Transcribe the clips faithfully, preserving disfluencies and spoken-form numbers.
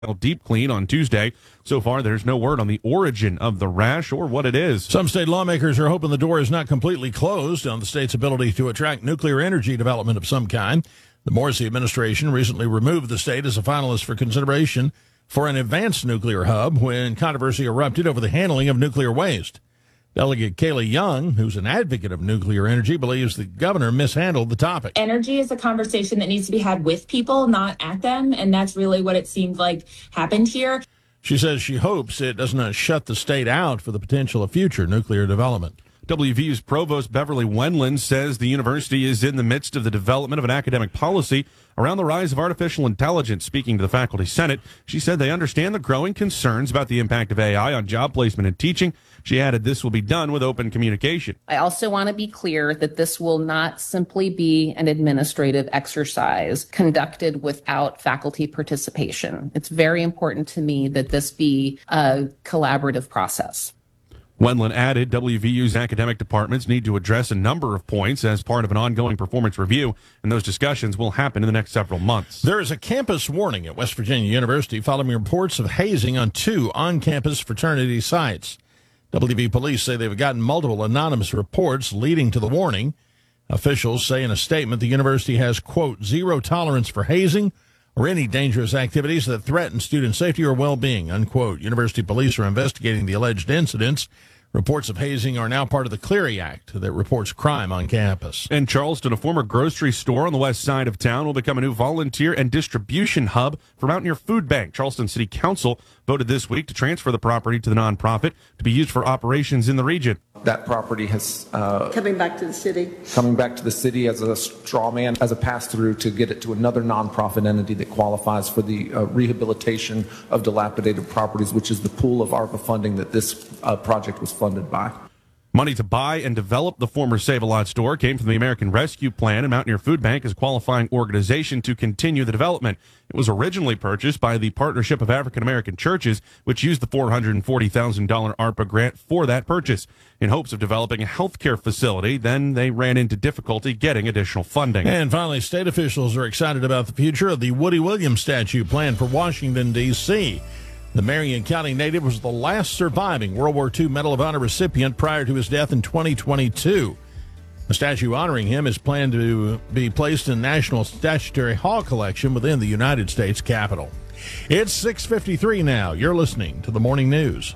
deep clean on Tuesday. So far, there's no word on the origin of the rash or what it is. Some state lawmakers are hoping the door is not completely closed on the state's ability to attract nuclear energy development of some kind. The Morrissey administration recently removed the state as a finalist for consideration for an advanced nuclear hub when controversy erupted over the handling of nuclear waste. Delegate Kaylee Young, who's an advocate of nuclear energy, believes the governor mishandled the topic. Energy is a conversation that needs to be had with people, not at them, and that's really what it seemed like happened here. She says she hopes it does not shut the state out for the potential of future nuclear development. W V U's Provost Beverly Wendland says the university is in the midst of the development of an academic policy around the rise of artificial intelligence. Speaking to the Faculty Senate, she said they understand the growing concerns about the impact of A I on job placement and teaching. She added this will be done with open communication. I also want to be clear that this will not simply be an administrative exercise conducted without faculty participation. It's very important to me that this be a collaborative process. Wendland added W V U's academic departments need to address a number of points as part of an ongoing performance review, and those discussions will happen in the next several months. There is a campus warning at West Virginia University following reports of hazing on two on-campus fraternity sites. W V police say they've gotten multiple anonymous reports leading to the warning. Officials say in a statement the university has, quote, zero tolerance for hazing or any dangerous activities that threaten student safety or well-being, unquote. University police are investigating the alleged incidents. Reports of hazing are now part of the Clery Act that reports crime on campus. In Charleston, a former grocery store on the west side of town will become a new volunteer and distribution hub for Mountaineer Food Bank. Charleston City Council voted this week to transfer the property to the nonprofit to be used for operations in the region. That property has uh, coming back to the city. Coming back to the city as a straw man, as a pass-through to get it to another nonprofit entity that qualifies for the uh, rehabilitation of dilapidated properties, which is the pool of ARPA funding that this uh, project was funded by. Money to buy and develop the former Save-A-Lot store came from the American Rescue Plan, and Mountaineer Food Bank is a qualifying organization to continue the development. It was originally purchased by the Partnership of African American Churches, which used the four hundred forty thousand dollars ARPA grant for that purchase in hopes of developing a healthcare facility. Then they ran into difficulty getting additional funding. And finally, state officials are excited about the future of the Woody Williams statue planned for Washington, D C The Marion County native was the last surviving World War Two Medal of Honor recipient prior to his death in twenty twenty-two. A statue honoring him is planned to be placed in National Statuary Hall collection within the United States Capitol. It's six fifty-three now. You're listening to the Morning News.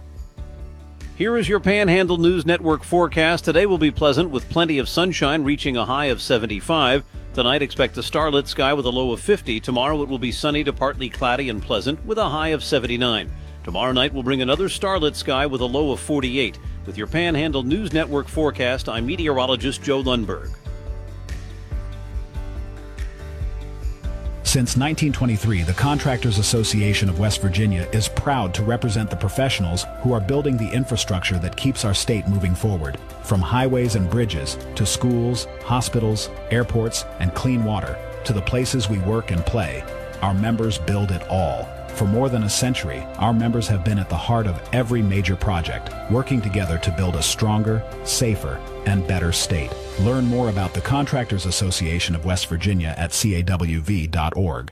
Here is your Panhandle News Network forecast. Today will be pleasant with plenty of sunshine, reaching a high of seventy-five. Tonight, expect a starlit sky with a low of fifty. Tomorrow, it will be sunny to partly cloudy and pleasant with a high of seventy-nine. Tomorrow night will bring another starlit sky with a low of forty-eight. With your Panhandle News Network forecast, I'm meteorologist Joe Lundberg. Since nineteen twenty-three, the Contractors Association of West Virginia is proud to represent the professionals who are building the infrastructure that keeps our state moving forward. From highways and bridges, to schools, hospitals, airports, and clean water, to the places we work and play, our members build it all. For more than a century, our members have been at the heart of every major project, working together to build a stronger, safer, and better state. Learn more about the Contractors Association of West Virginia at C A W V dot org.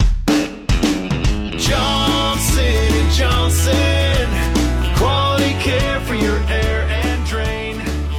Johnson and Johnson, quality care for your air and drain.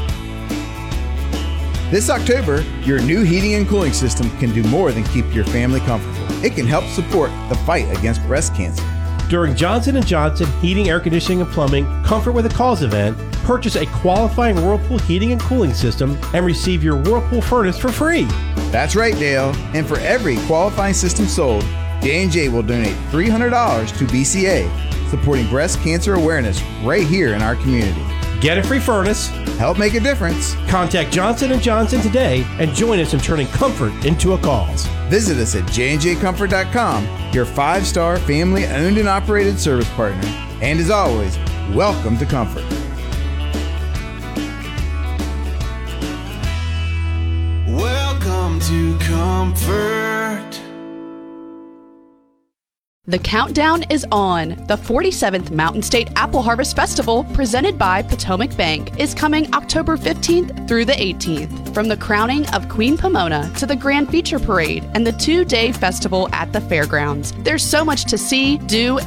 This October, your new heating and cooling system can do more than keep your family comfortable. It can help support the fight against breast cancer. During Johnson and Johnson Heating, Air Conditioning, and Plumbing Comfort with a Cause event, purchase a qualifying Whirlpool heating and cooling system and receive your Whirlpool furnace for free. That's right, Dale. And for every qualifying system sold, J and J will donate three hundred dollars to B C A, supporting breast cancer awareness right here in our community. Get a free furnace. Help make a difference. Contact Johnson and Johnson today and join us in turning comfort into a cause. Visit us at j and j comfort dot com, your five-star family-owned and operated service partner. And as always, welcome to Comfort. Welcome to Comfort. The countdown is on. The forty-seventh Mountain State Apple Harvest Festival, presented by Potomac Bank, is coming October fifteenth through the eighteenth. From the crowning of Queen Pomona to the Grand Feature Parade and the two-day festival at the fairgrounds, there's so much to see, do,